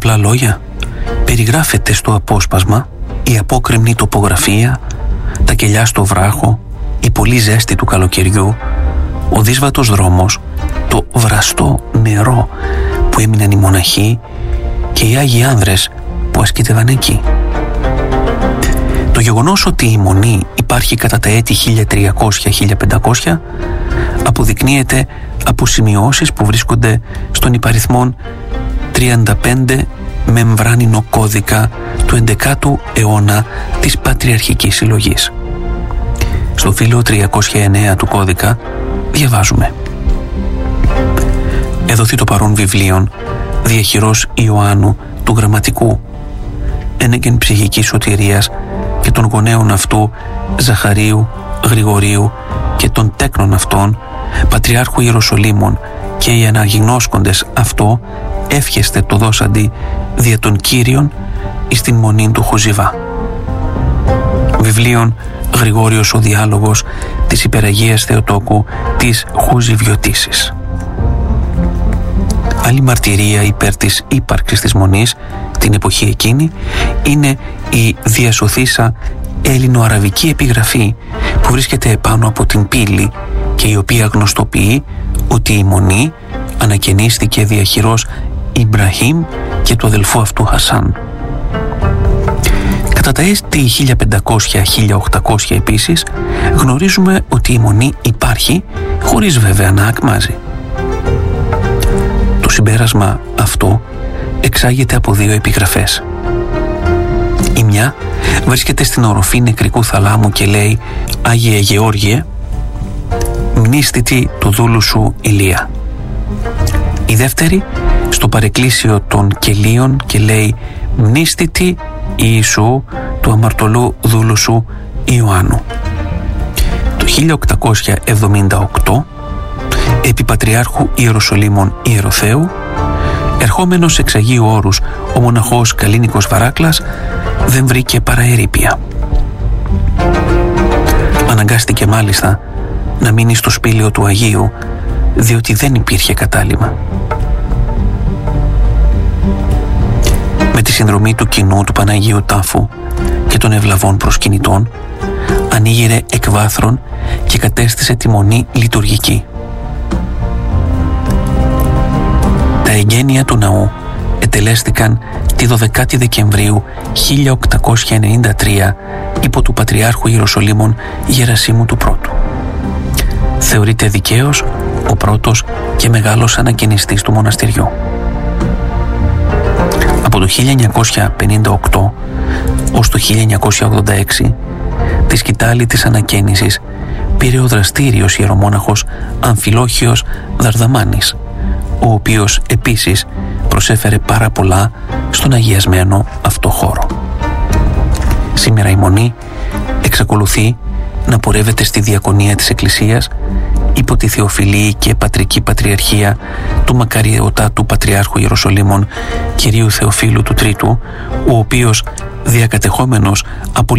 απλά λόγια. Περιγράφεται στο απόσπασμα η απόκρημνη τοπογραφία, τα κελιά στο βράχο, η πολλή ζέστη του καλοκαιριού, ο δύσβατος δρόμος, το βραστό νερό που έμειναν οι μοναχοί και οι Άγιοι Άνδρες που ασκήτευαν εκεί. Το γεγονός ότι η Μονή υπάρχει κατά τα έτη 1300-1500 αποδεικνύεται από σημειώσεις που βρίσκονται στον υπαριθμόν 35 μεμβράνινο κώδικα του 11ου αιώνα της Πατριαρχικής Συλλογής. Στο φύλλο 309 του κώδικα διαβάζουμε: «Εδωθεί το παρόν βιβλίον διαχειρός Ιωάννου του Γραμματικού, ένεγεν ψυχικής σωτηρίας και των γονέων αυτού Ζαχαρίου, Γρηγορίου και των τέκνων αυτών, Πατριάρχου Ιεροσολύμων, και οι αναγινώσκοντες αυτό εύχεστε το δώσαντι δια των Κύριων εις την Μονήν του Χουζιβά». Βιβλίον Γρηγόριος ο Διάλογος της Υπεραγίας Θεοτόκου της Χουζιβιωτήσης. Άλλη μαρτυρία υπέρ της ύπαρξης της Μονής την εποχή εκείνη είναι η διασωθήσα ελληνοαραβική επιγραφή που βρίσκεται επάνω από την πύλη και η οποία γνωστοποιεί ότι η Μονή ανακαινίστηκε διαχειρός Ιμπραχήμ και του αδελφού αυτού Χασάν. Κατά τα έτη 1500-1800 επίσης γνωρίζουμε ότι η Μονή υπάρχει χωρίς βέβαια να ακμάζει. Το συμπέρασμα αυτό εξάγεται από δύο επιγραφές. Η μια βρίσκεται στην οροφή νεκρικού θαλάμου και λέει «Άγιε Γεώργιε, μνήστητη του δούλου σου Ηλία». Η δεύτερη στο παρεκκλήσιο των Κελίων και λέει «Μνήστητη Ιησού του αμαρτωλού δούλου σου Ιωάννου». Το 1878 επί Πατριάρχου Ιεροσολύμων Ιεροθέου, ερχόμενος εξ Αγίου Όρους ο μοναχός Καλίνικος Βαράκλας δεν βρήκε παρά ερείπια. Αναγκάστηκε μάλιστα να μείνει στο σπήλαιο του Αγίου, διότι δεν υπήρχε κατάλημα. Με τη συνδρομή του κοινού του Παναγίου Τάφου και των ευλαβών προσκυνητών ανοίγειρε εκ βάθρων και κατέστησε τη Μονή λειτουργική. Τα εγγένεια του ναού ετελέστηκαν τη 12η Δεκεμβρίου 1893 υπό του Πατριάρχου Ιεροσολύμων Γερασίμου του Πρώτου. Θεωρείται δικαίως ο πρώτος και μεγάλος ανακαινιστής του μοναστηριού. Από το 1958 ως το 1986 τη σκητάλη της ανακαίνησης πήρε ο δραστήριος ιερομόναχος Αμφιλόχιος Δαρδαμάνης, ο οποίος επίσης προσέφερε πάρα πολλά στον αγιασμένο αυτό χώρο. Σήμερα η Μονή εξακολουθεί να πορεύεται στη διακονία της Εκκλησίας υπό τη θεοφιλή και πατρική πατριαρχία του μακαριωτάτου Πατριάρχου Ιεροσολύμων Κυρίου Θεοφύλου του Τρίτου, ο οποίος διακατεχόμενος από